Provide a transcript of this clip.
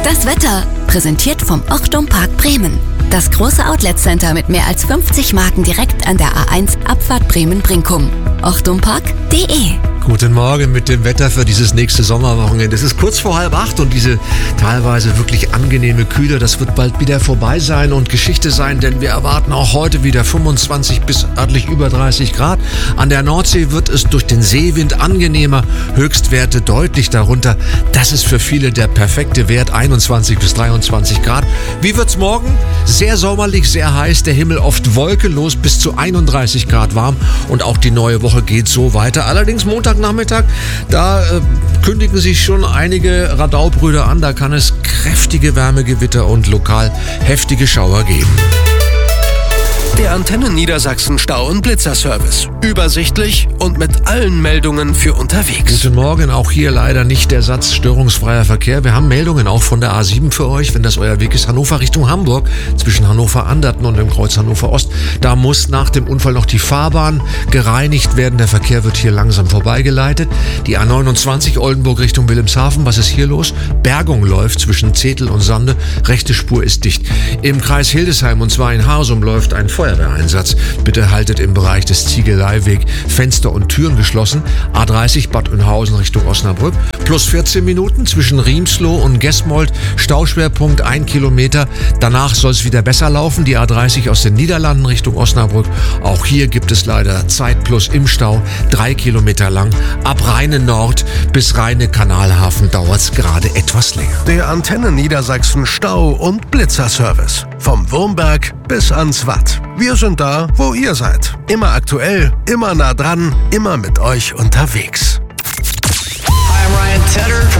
Das Wetter, präsentiert vom Ochtum Park Bremen. Das große Outlet-Center mit mehr als 50 Marken direkt an der A1 Abfahrt Bremen-Brinkum. ochtumpark.de. Guten Morgen mit dem Wetter für dieses nächste Sommerwochenende. Es ist kurz vor 7:30 und diese teilweise wirklich angenehme Kühle, das wird bald wieder vorbei sein und Geschichte sein, denn wir erwarten auch heute wieder 25 bis örtlich über 30 Grad. An der Nordsee wird es durch den Seewind angenehmer, Höchstwerte deutlich darunter. Das ist für viele der perfekte Wert, 21 bis 23 Grad. Wie wird's morgen? Sehr sommerlich, sehr heiß, der Himmel oft wolkenlos, bis zu 31 Grad warm und auch die neue Woche geht so weiter. Allerdings Montagnachmittag, da kündigen sich schon einige Radaubrüder an, da kann es kräftige Wärmegewitter und lokal heftige Schauer geben. Der Antenne Niedersachsen Stau- und Blitzerservice. Übersichtlich und mit allen Meldungen für unterwegs. Guten Morgen, auch hier leider nicht der Satz störungsfreier Verkehr. Wir haben Meldungen auch von der A7 für euch, wenn das euer Weg ist. Hannover Richtung Hamburg, zwischen Hannover-Anderten und dem Kreuz Hannover-Ost. Da muss nach dem Unfall noch die Fahrbahn gereinigt werden. Der Verkehr wird hier langsam vorbeigeleitet. Die A29 Oldenburg Richtung Wilhelmshaven, was ist hier los? Bergung läuft zwischen Zetel und Sande. Rechte Spur ist dicht. Im Kreis Hildesheim, und zwar in Harsum, läuft ein Feuerwehreinsatz. Bitte haltet im Bereich des Ziegeleiweg Fenster und Türen geschlossen. A30 Bad Oeynhausen Richtung Osnabrück. Plus 14 Minuten zwischen Riemsloh und Gesmold. Stauschwerpunkt 1 Kilometer. Danach soll es wieder besser laufen. Die A30 aus den Niederlanden Richtung Osnabrück. Auch hier gibt es leider Zeit plus im Stau. 3 Kilometer lang. Ab Rheine Nord bis Rheine Kanalhafen dauert es gerade etwas länger. Der Antenne Niedersachsen Stau- und Blitzerservice. Vom Wurmberg bis ans Watt. Wir sind da, wo ihr seid. Immer aktuell, immer nah dran, immer mit euch unterwegs. Hi, I'm Ryan Tedder.